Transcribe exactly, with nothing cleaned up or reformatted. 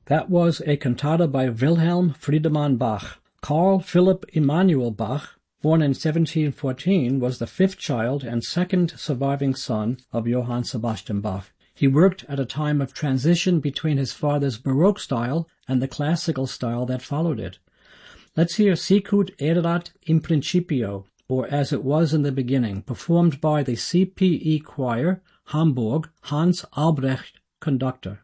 That was a cantata by Wilhelm Friedemann Bach. Carl Philipp Emanuel Bach, born in seventeen fourteen, was the fifth child and second surviving son of Johann Sebastian Bach. He worked at a time of transition between his father's Baroque style and the classical style that followed it. Let's hear Sicut erat in principio, or As It Was in the Beginning, performed by the C P E Choir, Hamburg, Hans Albrecht, conductor.